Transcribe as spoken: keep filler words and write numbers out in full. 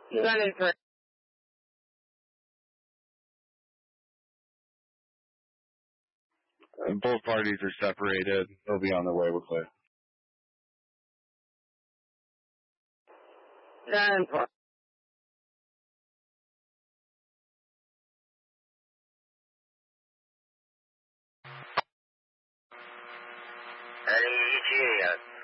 Seven three. Both parties are separated. They'll be on their way with it. Seven four. Allez,